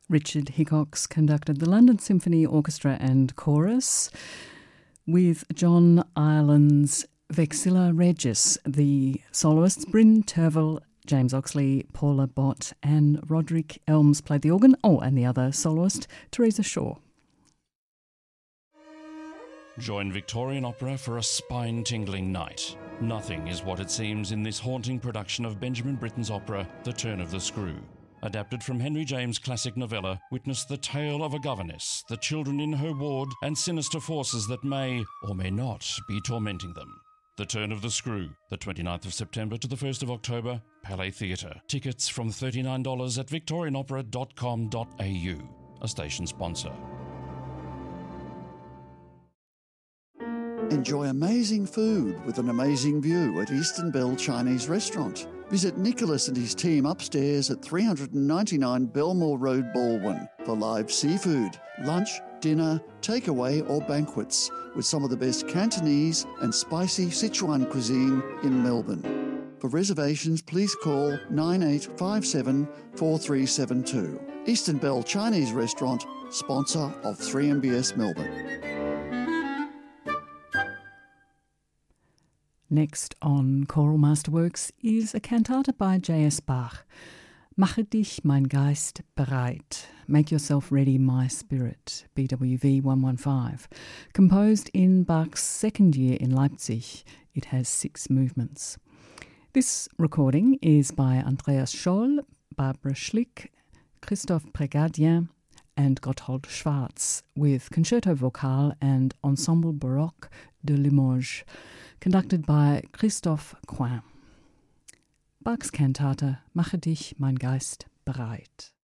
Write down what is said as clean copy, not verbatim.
Richard Hickox conducted the London Symphony Orchestra and Chorus with John Ireland's Vexilla Regis. The soloists Bryn Tervel, James Oxley, Paula Bott and Roderick Elms played the organ. Oh, and the other soloist, Teresa Shaw. Join Victorian Opera for a spine-tingling night. Nothing is what it seems in this haunting production of Benjamin Britten's opera, The Turn of the Screw. Adapted from Henry James' classic novella, witness the tale of a governess, the children in her ward, and sinister forces that may or may not be tormenting them. The Turn of the Screw, the 29th of September to the 1st of October, Palais Theatre. Tickets from $39 at victorianopera.com.au, a station sponsor. Enjoy amazing food with an amazing view at Eastern Bell Chinese Restaurant. Visit Nicholas and his team upstairs at 399 Belmore Road, Baldwin for live seafood, lunch, dinner, takeaway or banquets with some of the best Cantonese and spicy Sichuan cuisine in Melbourne. For reservations, please call 9857 4372. Eastern Bell Chinese Restaurant, sponsor of 3MBS Melbourne. Next on Choral Masterworks is a cantata by J.S. Bach, Mache dich mein Geist bereit, Make Yourself Ready My Spirit, BWV 115. Composed in Bach's second year in Leipzig, it has 6 movements. This recording is by Andreas Scholl, Barbara Schlick, Christophe Pregadien and Gotthold Schwarz, with Concerto Vocal and Ensemble Baroque de Limoges, conducted by Christophe Coin. Bach's Cantata Mache dich mein Geist bereit.